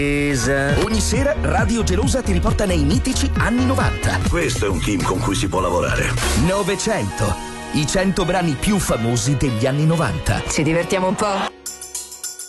Ogni sera Radio Gelosa ti riporta nei mitici anni 90. Questo è un team con cui si può lavorare. 900, i 100 brani più famosi degli anni 90. Ci divertiamo un po'?